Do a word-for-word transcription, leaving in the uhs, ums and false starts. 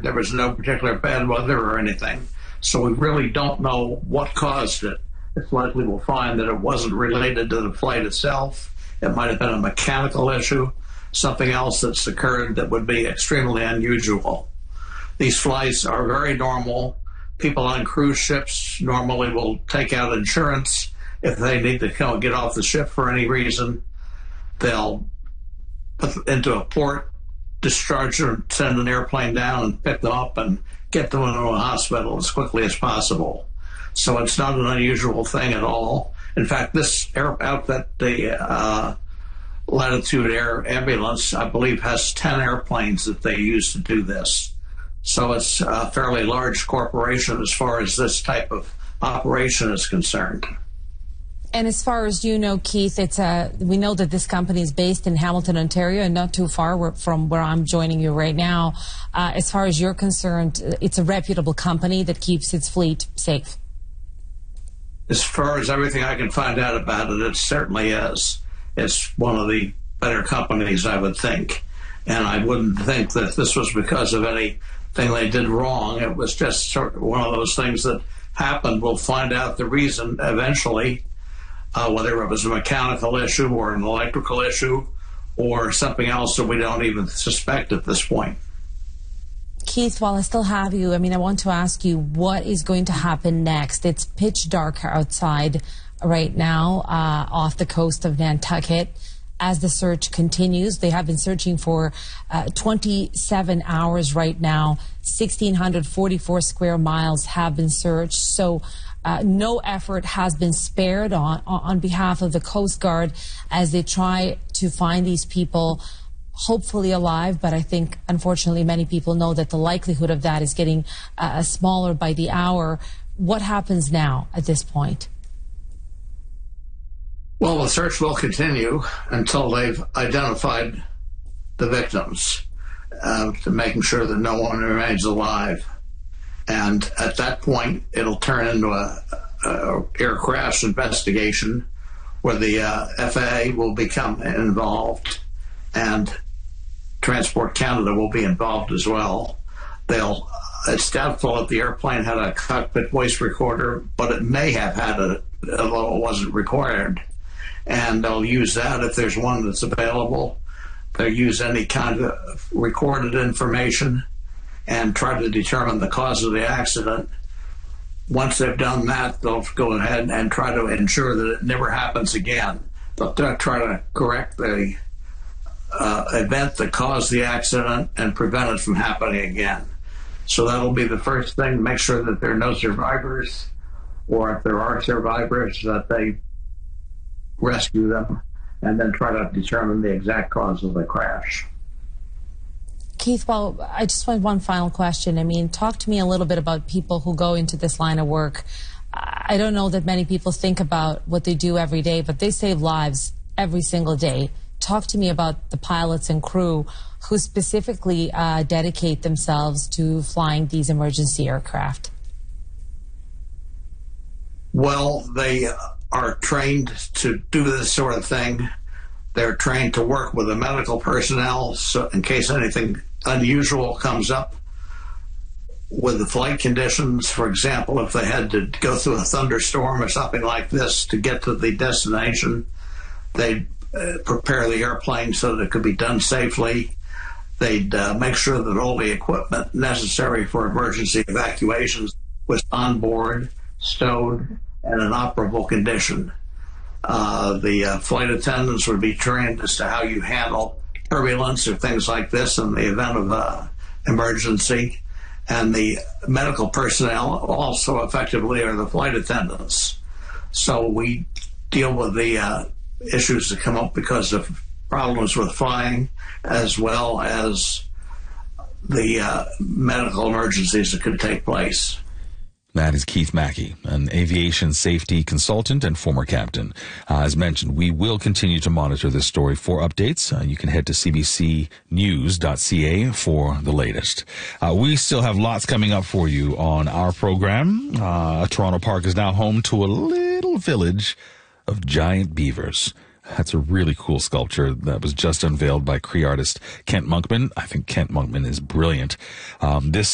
There was no particular bad weather or anything. So we really don't know what caused it. It's likely we'll find that it wasn't related to the flight itself. It might have been a mechanical issue, something else that's occurred that would be extremely unusual. These flights are very normal. People on cruise ships normally will take out insurance if they need to come, get off the ship for any reason. They'll put into a port, discharge or send an airplane down and pick them up and get them into a hospital as quickly as possible. So it's not an unusual thing at all. In fact, this air outfit, the uh, Latitude Air Ambulance, I believe, has ten airplanes that they use to do this. So it's a fairly large corporation as far as this type of operation is concerned. And as far as you know, Keith, it's a, we know that this company is based in Hamilton, Ontario, and not too far from where I'm joining you right now. Uh, as far as you're concerned, it's a reputable company that keeps its fleet safe. As far as everything I can find out about it, it certainly is. It's one of the better companies, I would think. And I wouldn't think that this was because of anything they did wrong. It was just sort of one of those things that happened. We'll find out the reason eventually. Uh, whether it was a mechanical issue or an electrical issue or something else that we don't even suspect at this point. Keith, while I still have you, I mean, I want to ask you what is going to happen next. It's pitch dark outside right now uh, off the coast of Nantucket. As the search continues, they have been searching for uh, twenty-seven hours right now. one thousand six hundred forty-four square miles have been searched. So Uh, no effort has been spared on, on behalf of the Coast Guard as they try to find these people, hopefully alive. But I think, unfortunately, many people know that the likelihood of that is getting uh, smaller by the hour. What happens now at this point? Well, the search will continue until they've identified the victims, uh, to making sure that no one remains alive. And at that point, it'll turn into a, a air crash investigation where the uh, F A A will become involved and Transport Canada will be involved as well. They'll, it's doubtful if the airplane had a cockpit voice recorder, but it may have had it, although it wasn't required. And they'll use that if there's one that's available. They'll use any kind of recorded information and try to determine the cause of the accident. Once they've done that, they'll go ahead and try to ensure that it never happens again. They'll try to correct the uh, event that caused the accident and prevent it from happening again. So that'll be the first thing, make sure that there are no survivors, or if there are survivors, that they rescue them, and then try to determine the exact cause of the crash. Keith, well, I just want one final question. I mean, talk to me a little bit about people who go into this line of work. I don't know that many people think about what they do every day, but they save lives every single day. Talk to me about the pilots and crew who specifically uh, dedicate themselves to flying these emergency aircraft. Well, they are trained to do this sort of thing. They're trained to work with the medical personnel, so in case anything unusual comes up with the flight conditions. For example, if they had to go through a thunderstorm or something like this to get to the destination, they'd uh, prepare the airplane so that it could be done safely. They'd uh, make sure that all the equipment necessary for emergency evacuations was on board, stowed, and in operable condition. Uh, the uh, flight attendants would be trained as to how you handle turbulence or things like this in the event of uh, emergency. And the medical personnel also effectively are the flight attendants. So we deal with the uh, issues that come up because of problems with flying, as well as the uh, medical emergencies that could take place. That is Keith Mackey, an aviation safety consultant and former captain. Uh, as mentioned, we will continue to monitor this story for updates. Uh, you can head to c b c news dot c a for the latest. Uh, we still have lots coming up for you on our program. Uh, Toronto Park is now home to a little village of giant beavers. That's a really cool sculpture that was just unveiled by Cree artist Kent Monkman. I think Kent Monkman is brilliant. Um, this